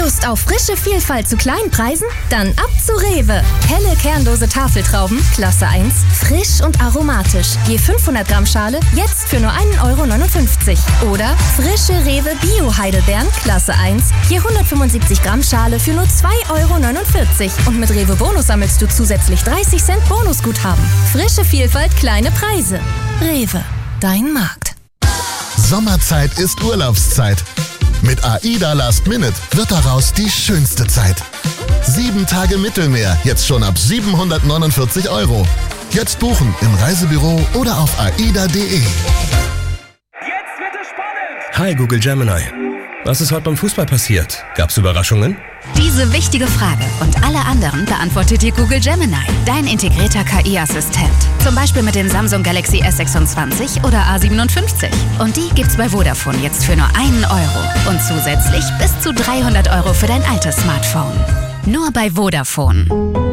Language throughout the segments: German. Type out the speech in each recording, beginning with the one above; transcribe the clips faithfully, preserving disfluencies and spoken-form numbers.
Lust auf frische Vielfalt zu kleinen Preisen? Dann ab zu Rewe. Helle Kernlose Tafeltrauben, Klasse eins, frisch und aromatisch. Je fünfhundert Gramm Schale, jetzt für nur ein Euro neunundfünfzig. Oder frische Rewe Bio-Heidelbeeren, Klasse eins, je hundertfünfundsiebzig Gramm Schale für nur zwei Euro neunundvierzig. Und mit Rewe Bonus sammelst du zusätzlich dreißig Cent Bonusguthaben. Frische Vielfalt, kleine Preise. Rewe, dein Markt. Sommerzeit ist Urlaubszeit. Mit AIDA Last Minute wird daraus die schönste Zeit. Sieben Tage Mittelmeer, jetzt schon ab siebenhundertneunundvierzig Euro. Jetzt buchen im Reisebüro oder auf aida punkt de. Jetzt wird es spannend! Hi Google Gemini. Was ist heute beim Fußball passiert? Gab's Überraschungen? Diese wichtige Frage und alle anderen beantwortet dir Google Gemini, dein integrierter K I-Assistent. Zum Beispiel mit dem Samsung Galaxy S sechsundzwanzig oder A siebenundfünfzig. Und die gibt's bei Vodafone jetzt für nur einen Euro. Und zusätzlich bis zu dreihundert Euro für dein altes Smartphone. Nur bei Vodafone.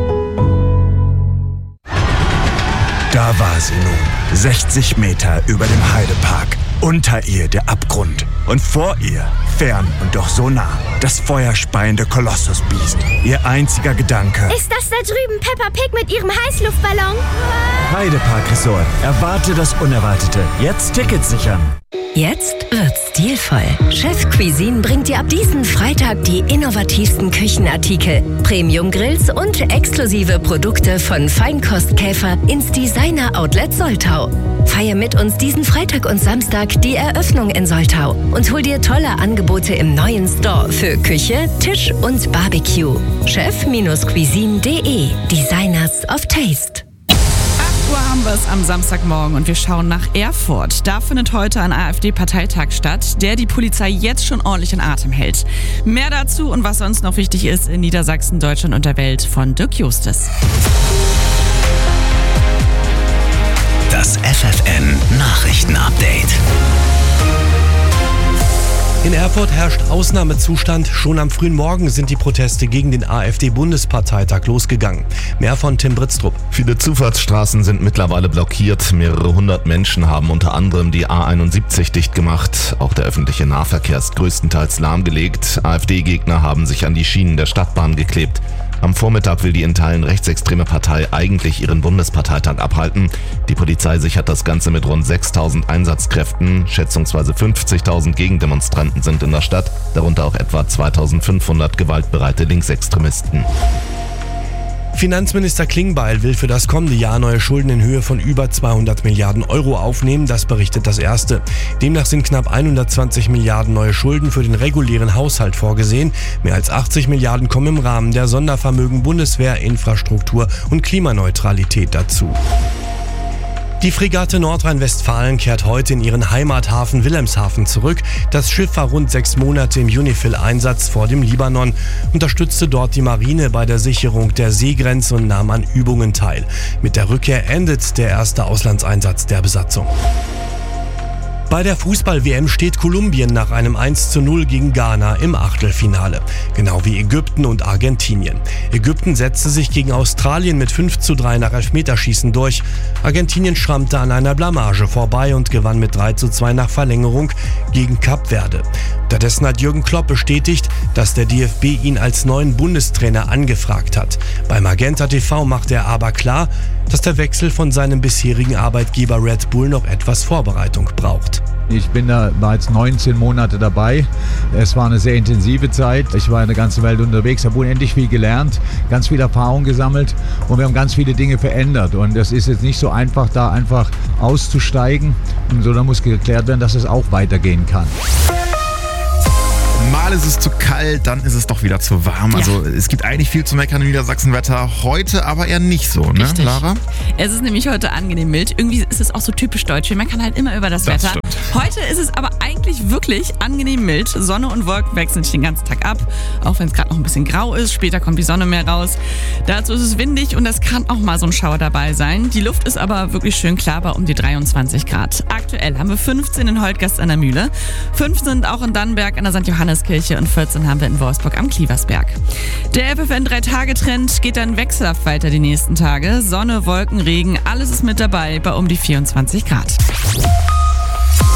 Da war sie nun, sechzig Meter über dem Heidepark. Unter ihr der Abgrund und vor ihr, fern und doch so nah, das feuerspeiende Kolossusbiest. Ihr einziger Gedanke: Ist das da drüben Peppa Pig mit ihrem Heißluftballon? Heidepark Resort. Erwarte das Unerwartete. Jetzt Tickets sichern. Jetzt wird's stilvoll. Chef Cuisine bringt dir ab diesen Freitag die innovativsten Küchenartikel, Premium-Grills und exklusive Produkte von Feinkostkäfer ins Designer-Outlet Soltau. Feier mit uns diesen Freitag und Samstag die Eröffnung in Soltau und hol dir tolle Angebote im neuen Store für Küche, Tisch und Barbecue. chef Cuisine punkt de. Designers of Taste. acht Uhr haben wir es am Samstagmorgen und wir schauen nach Erfurt. Da findet heute ein AfD-Parteitag statt, der die Polizei jetzt schon ordentlich in Atem hält. Mehr dazu und was sonst noch wichtig ist in Niedersachsen, Deutschland und der Welt von Dirk Justus. Das F F N-Nachrichten-Update. In Erfurt herrscht Ausnahmezustand. Schon am frühen Morgen sind die Proteste gegen den AfD-Bundesparteitag losgegangen. Mehr von Tim Britztrup. Viele Zufahrtsstraßen sind mittlerweile blockiert. Mehrere hundert Menschen haben unter anderem die A einundsiebzig dicht gemacht. Auch der öffentliche Nahverkehr ist größtenteils lahmgelegt. AfD-Gegner haben sich an die Schienen der Stadtbahn geklebt. Am Vormittag will die in Teilen rechtsextreme Partei eigentlich ihren Bundesparteitag abhalten. Die Polizei sichert das Ganze mit rund sechstausend Einsatzkräften. Schätzungsweise fünfzigtausend Gegendemonstranten sind in der Stadt, darunter auch etwa zweitausendfünfhundert gewaltbereite Linksextremisten. Finanzminister Klingbeil will für das kommende Jahr neue Schulden in Höhe von über zweihundert Milliarden Euro aufnehmen, das berichtet das Erste. Demnach sind knapp hundertzwanzig Milliarden neue Schulden für den regulären Haushalt vorgesehen. Mehr als achtzig Milliarden kommen im Rahmen der Sondervermögen Bundeswehr, Infrastruktur und Klimaneutralität dazu. Die Fregatte Nordrhein-Westfalen kehrt heute in ihren Heimathafen Wilhelmshaven zurück. Das Schiff war rund sechs Monate im UNIFIL-Einsatz vor dem Libanon, unterstützte dort die Marine bei der Sicherung der Seegrenze und nahm an Übungen teil. Mit der Rückkehr endet der erste Auslandseinsatz der Besatzung. Bei der Fußball-W M steht Kolumbien nach einem eins zu null gegen Ghana im Achtelfinale. Genau wie Ägypten und Argentinien. Ägypten setzte sich gegen Australien mit fünf zu drei nach Elfmeterschießen durch. Argentinien schrammte an einer Blamage vorbei und gewann mit drei zu zwei nach Verlängerung gegen Kap Verde. Unterdessen hat Jürgen Klopp bestätigt, dass der D F B ihn als neuen Bundestrainer angefragt hat. Bei Magenta T V macht er aber klar, dass der Wechsel von seinem bisherigen Arbeitgeber Red Bull noch etwas Vorbereitung braucht. Ich bin da bereits neunzehn Monate dabei. Es war eine sehr intensive Zeit. Ich war in der ganzen Welt unterwegs, habe unendlich viel gelernt, ganz viel Erfahrung gesammelt und wir haben ganz viele Dinge verändert. Und es ist jetzt nicht so einfach, da einfach auszusteigen, sondern muss geklärt werden, dass es auch weitergehen kann. Mal ist es zu kalt, dann ist es doch wieder zu warm. Ja. Also es gibt eigentlich viel zu meckern im Niedersachsenwetter, heute aber eher nicht so, ne, Richtig. Lara? Es ist nämlich heute angenehm mild. Irgendwie ist es auch so typisch deutsch. Man kann halt immer über das, das Wetter. Stimmt. Heute ist es aber eigentlich wirklich angenehm mild. Sonne und Wolken wechseln sich den ganzen Tag ab, auch wenn es gerade noch ein bisschen grau ist. Später kommt die Sonne mehr raus. Dazu ist es windig und es kann auch mal so ein Schauer dabei sein. Die Luft ist aber wirklich schön klar bei um die dreiundzwanzig Grad. Aktuell haben wir fünfzehn in Holtgast an der Mühle, fünf sind auch in Dannenberg an der Sankt Johanneskirche und vierzehn haben wir in Wolfsburg am Klieversberg. Der F F N drei Tage Trend geht dann wechselhaft weiter die nächsten Tage. Sonne, Wolken, Regen, alles ist mit dabei bei um die vierundzwanzig Grad.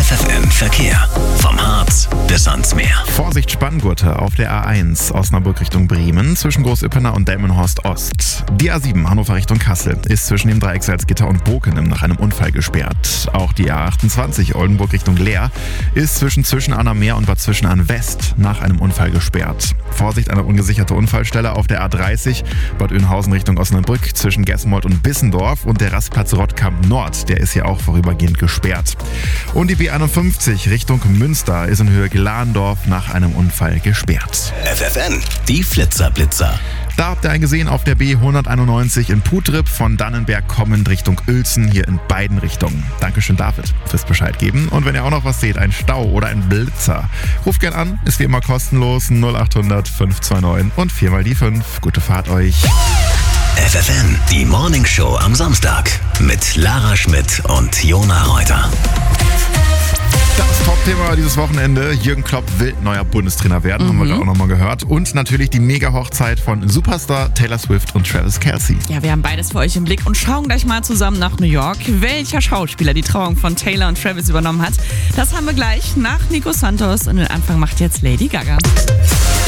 F F N Verkehr. Vom Harz bis ans Meer. Vorsicht Spanngurte auf der A eins Osnabrück Richtung Bremen zwischen Großüppener und Delmenhorst Ost. Die A sieben Hannover Richtung Kassel ist zwischen dem Dreieck Salzgitter und Bokenem nach einem Unfall gesperrt. Auch die A achtundzwanzig Oldenburg Richtung Leer ist zwischen Zwischenahn am Meer und Bad Zwischenahn West nach einem Unfall gesperrt. Vorsicht, eine ungesicherte Unfallstelle auf der A dreißig Bad Oeynhausen Richtung Osnabrück zwischen Gesmold und Bissendorf und der Rastplatz Rottkamp Nord, der ist hier auch vorübergehend gesperrt. Und die B einundfünfzig Richtung Münster ist in Höhe Glandorf nach einem Unfall gesperrt. F F N, die Flitzerblitzer. Da habt ihr einen gesehen auf der B hunderteinundneunzig in Putrip von Dannenberg kommend Richtung Uelzen, hier in beiden Richtungen. Dankeschön David fürs Bescheid geben. Und wenn ihr auch noch was seht, ein Stau oder ein Blitzer, ruft gern an, ist wie immer kostenlos null achthundert fünf zwei neun und viermal die fünf. Gute Fahrt euch. F F N, die Morning Show am Samstag mit Lara Schmidt und Jona Reuter. Das Top-Thema dieses Wochenende, Jürgen Klopp will neuer Bundestrainer werden, mhm. haben wir gerade auch nochmal gehört. Und natürlich die Mega-Hochzeit von Superstar Taylor Swift und Travis Kelce. Ja, wir haben beides für euch im Blick und schauen gleich mal zusammen nach New York, welcher Schauspieler die Trauung von Taylor und Travis übernommen hat. Das haben wir gleich nach Nico Santos und den Anfang macht jetzt Lady Gaga.